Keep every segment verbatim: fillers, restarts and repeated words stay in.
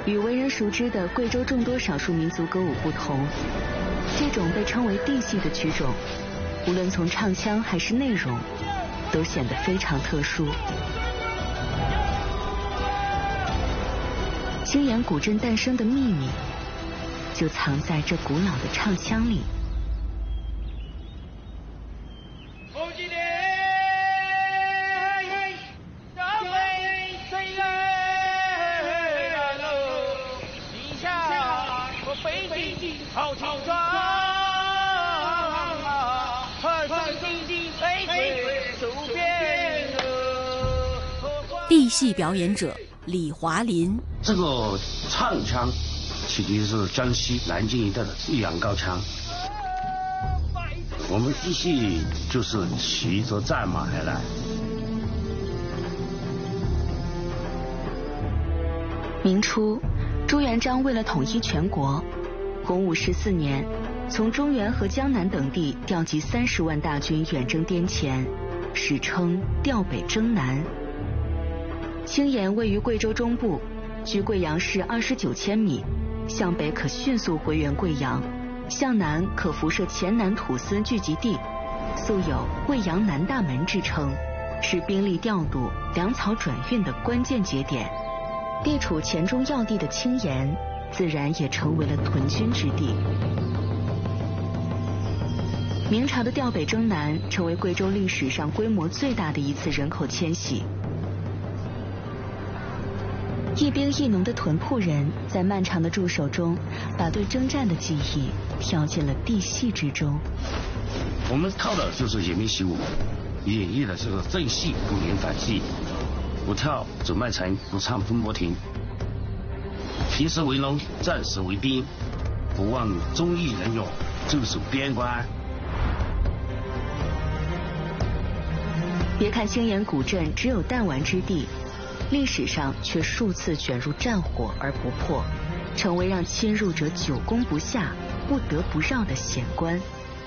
与为人熟知的贵州众多少数民族歌舞不同，这种被称为地戏的曲种，无论从唱腔还是内容，都显得非常特殊。青岩古镇诞生的秘密，就藏在这古老的唱腔里。 地戏表演者李华林， 这个唱腔其实是江西南京一带的仰高腔。我们地戏就是骑着战马而来。 明初，朱元璋为了统一全国，洪武十四年，从中原和江南等地调集三十万大军远征滇黔，史称调北征南。青岩位于贵州中部，距贵阳市二十九千米，向北可迅速回援贵阳，向南可辐射黔南土司聚集地，素有贵阳南大门之称，是兵力调度、粮草转运的关键节点。地处黔中要地的青岩，自然也成为了屯军之地。明朝的调北征南，成为贵州历史上规模最大的一次人口迁徙。一兵一农的屯铺人，在漫长的驻守中，把对征战的记忆跳进了地戏之中。 我们靠的就是演兵习武，演绎的就是正戏不言反戏，不跳走麦城，不唱风波亭。平时为农，战时为兵，不忘忠义仁勇，驻守边关。 别看青岩古镇只有弹丸之地，历史上却数次卷入战火而不破，成为让侵入者久攻不下、不得不绕的险关。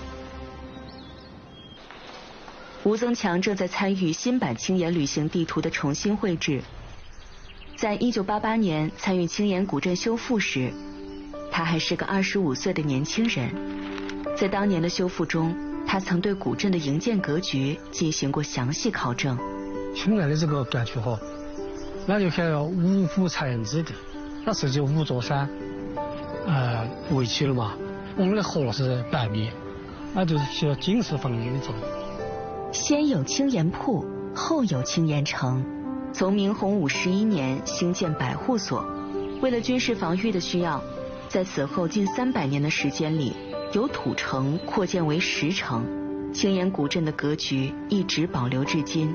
吴增强正在参与新版青岩旅行地图的重新绘制。在一九八八年参与青岩古镇修复时，他还是个二十五岁的年轻人。在当年的修复中，他曾对古镇的营建格局进行过详细考证。 青岩的这个感觉哈，那就像五湖采样之地，那是就五座山，呃，围起了嘛。我们的河是白面，那就是需要警示防御的作用。 先有青岩铺，后有青岩城。从明洪武十一年兴建百户所，为了军事防御的需要，在此后近三百年的时间里，由土城扩建为石城，青岩古镇的格局一直保留至今。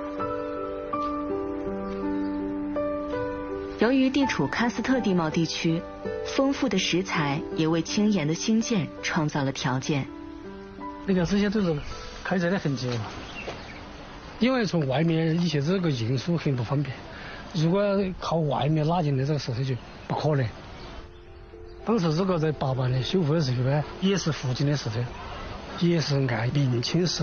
由于地处喀斯特地貌地区，丰富的石材也为青岩的兴建创造了条件。 你看这些都是开采的痕迹嘛，因为从外面一些这个运输很不方便，如果靠外面拉进来这个石头就不可能。当时这个在八八年修复的时候呢，也是附近的石头，也是按明清时